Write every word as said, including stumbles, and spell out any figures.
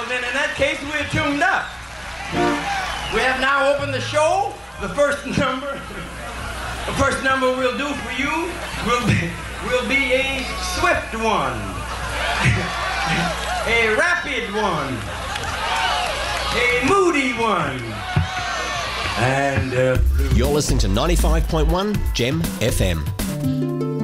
Well, then in that case, we're tuned up. We have now opened the show. The first number, the first number we'll do for you will be, will be a swift one, a rapid one, a moody one, and uh, you're listening to ninety-five point one Gem F M.